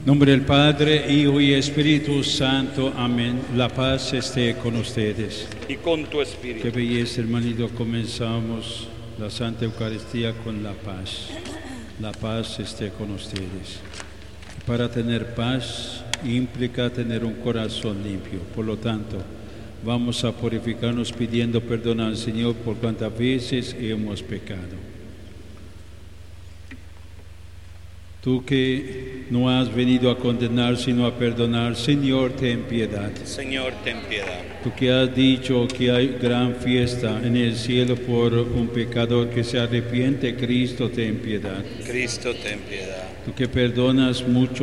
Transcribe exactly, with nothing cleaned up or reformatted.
nombre del Padre, Hijo y Espíritu Santo. Amén. La paz esté con ustedes. Y con tu espíritu. Qué belleza, hermanito. Comenzamos la Santa Eucaristía con la paz. La paz esté con ustedes. Para tener paz implica tener un corazón limpio. Por lo tanto, vamos a purificarnos pidiendo perdón al Señor por cuantas veces hemos pecado. Tú que no has venido a condenar sino a perdonar, Señor, ten piedad. Señor, ten piedad. Tú que has dicho que hay gran fiesta en el cielo por un pecador que se arrepiente, Cristo, ten piedad. Cristo, ten piedad. Tú que perdonas mucho